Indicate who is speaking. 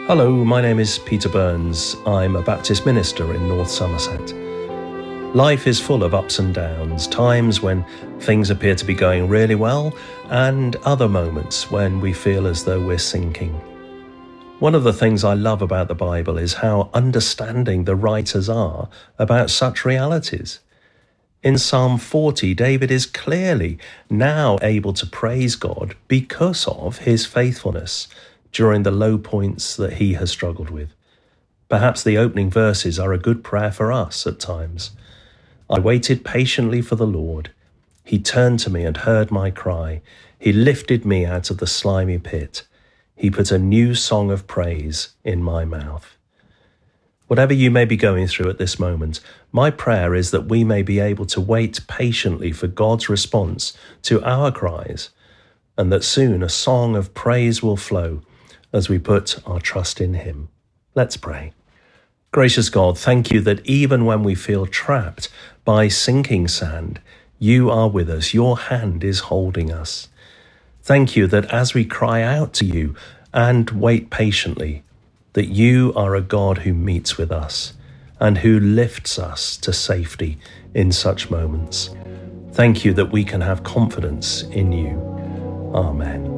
Speaker 1: Hello, my name is Peter Burns. I'm a Baptist minister in North Somerset. Life is full of ups and downs, times when things appear to be going really well, and other moments when we feel as though we're sinking. One of the things I love about the Bible is how understanding the writers are about such realities. In Psalm 40, David is clearly now able to praise God because of his faithfulness during the low points that he has struggled with. Perhaps the opening verses are a good prayer for us at times. I waited patiently for the Lord. He turned to me and heard my cry. He lifted me out of the slimy pit. He put a new song of praise in my mouth. Whatever you may be going through at this moment, my prayer is that we may be able to wait patiently for God's response to our cries, and that soon a song of praise will flow as we put our trust in him. Let's pray. Gracious God, thank you that even when we feel trapped by sinking sand, you are with us. Your hand is holding us. Thank you that as we cry out to you and wait patiently, that you are a God who meets with us and who lifts us to safety in such moments. Thank you that we can have confidence in you. Amen.